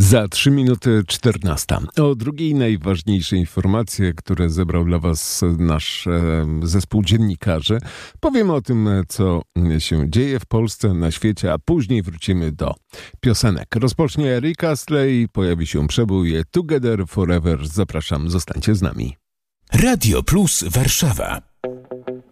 Za 3 minuty 14. O drugiej najważniejszej informacji, które zebrał dla Was nasz zespół dziennikarzy. Powiemy o tym, co się dzieje w Polsce, na świecie, a później wrócimy do piosenek. Rozpocznie Rick Astley, pojawi się przebój Together Forever. Zapraszam, zostańcie z nami. Radio Plus Warszawa.